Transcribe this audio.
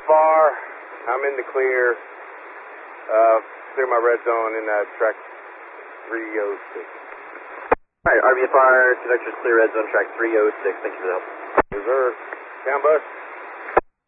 RVFR, I'm in the clear. Clear my red zone in track 306. Alright, RVFR, conductors clear red zone track 306. Thank you for the help. Reserve. Down bus.